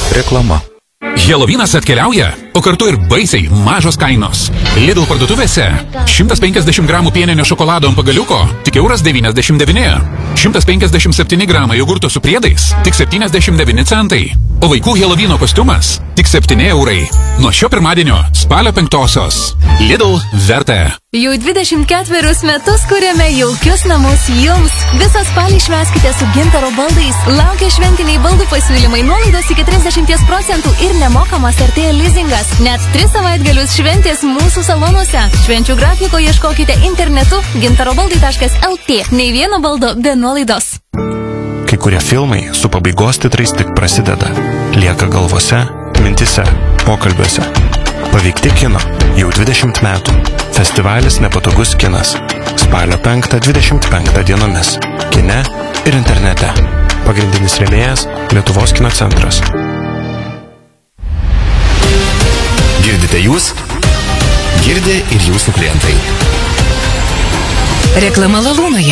Reklama. Helovynas atkeliauja, o kartu ir baisiai mažos kainos. Lidl parduotuvėse 150 gramų pieninio šokolado ant pagaliuko tik €1,99. 157 gramai jogurto su priedais tik 79 centai. O vaikų Helovyno kostiumas tik 7 eurai. Nuo šio pirmadienio spalio 5-osios. Lidl verta. Jau 24 metus kuriame jaukius namus jums. Visą spalį švęskite su Gintaro baldais. Laukia šventiniai baldų pasiūlymai, nuolaidos iki 30% ir nemokamas RT leasingas. Net 3 savaitgalius šventės mūsų salonuose. Švenčių grafiko ieškokite internetu gintarobaldai.lt. Nei vieno baldo be nuolaidos. Kai kurie filmai su pabaigos titrais tik prasideda. Lieka galvose, mintise, pokalbiuose. Paveikti kino jau 20 metų. Festivalis Nepatogus kinas. Spalio 5-25 dienomis. Kine ir internete. Pagrindinis rėmėjas Lietuvos kino centras. Girdite jūs? Girdi ir jūsų klientai. Reklama Lalūnoje.